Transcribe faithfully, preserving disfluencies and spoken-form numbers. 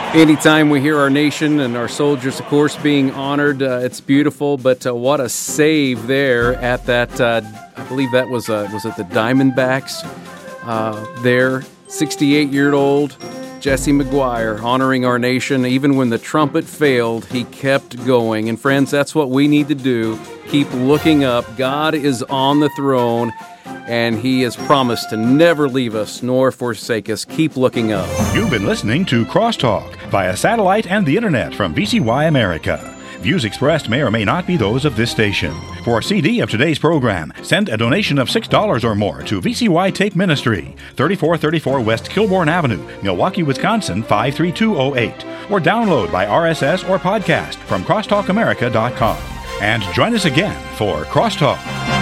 Anytime we hear our nation and our soldiers, of course, being honored, uh, it's beautiful. But uh, what a save there at that, uh, I believe that was, uh, was it the Diamondbacks uh, there, sixty-eight-year-old Jesse McGuire honoring our nation. Even when the trumpet failed, he kept going. And friends, that's what we need to do. Keep looking up. God is on the throne, and He has promised to never leave us nor forsake us. Keep looking up. You've been listening to Crosstalk via satellite and the internet from V C Y America. Views expressed may or may not be those of this station. For a C D of today's program, send a donation of six dollars or more to V C Y Tape Ministry, thirty-four thirty-four West Kilbourne Avenue, Milwaukee, Wisconsin, five three two oh eight, or download by R S S or podcast from crosstalk america dot com. And join us again for Crosstalk.